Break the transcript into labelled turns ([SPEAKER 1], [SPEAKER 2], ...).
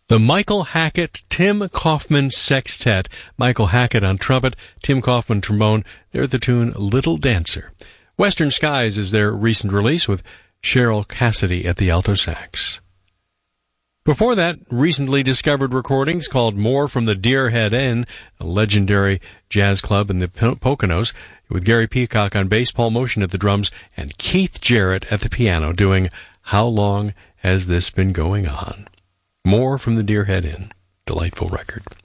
[SPEAKER 1] The Michael Hackett-Tim Kaufman Sextet. Michael Hackett on trumpet, Tim Kaufman trombone. They're the tune Little Dancer. Western Skies is their recent release with Cheryl Cassidy at the alto sax. Before that, recently discovered recordings called More from the Deerhead Inn, a legendary jazz club in the Poconos, with Gary Peacock on bass, Paul Motion at the drums, and Keith Jarrett at the piano doing How Long Has This Been Going On? More from the Deerhead Inn. Delightful record.